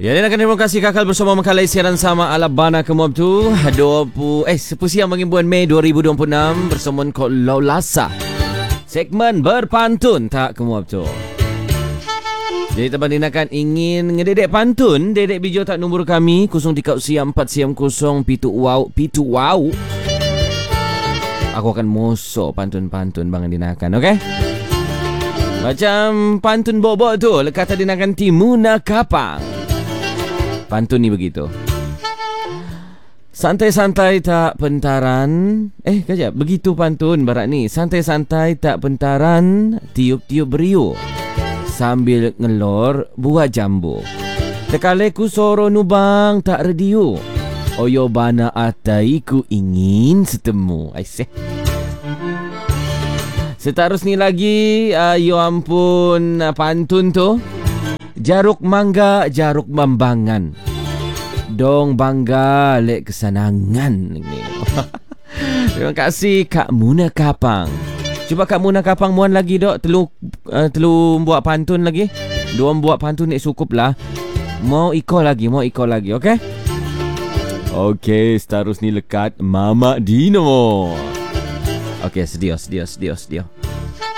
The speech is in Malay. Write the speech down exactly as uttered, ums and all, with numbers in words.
Ya, dan terima kasih kakal bersama makalai siaran sama Alabana Kemob tu dua puluh eh sepuluh siang bagi bulan Mei dua ribu dua puluh enam bersama Kok Laulasa. Segmen berpantun tak Kemob tu. Jadi terbandingkan ingin ngededek pantun, dedek bijo tak nombor kami kosong tiga siam empat siam kosong pitu wow pitu wow. Aku akan mosok pantun-pantun bang dinakan, okey? Macam pantun bobok tu, lekat tadi dinakan Timuna Kapang. Pantun ni begitu. Santai-santai tak pentaran. Eh, kejap. Begitu pantun barat ni. Santai-santai tak pentaran, tiup-tiup beriuk sambil ngelor buah jambu. Tekaleku soro nubang tak rediu. Oyo bana ataiku ingin setemu. Aisyah. Seterus ni lagi, uh, yo ampun uh, pantun tu. Jaruk mangga, jaruk mambangan. Dong bangga lek kesenangan. Terima kasih Kak Muna Kapang. Cuba Kak Muna Kapang muan lagi dok. Telu uh, telu buat pantun lagi. Dua buat pantun ni cukup lah. Mau iko lagi, mau iko lagi, okey? Okey, seterus ni lekat Mama Dino. Okey, sedia, sedia, sedia, sedia.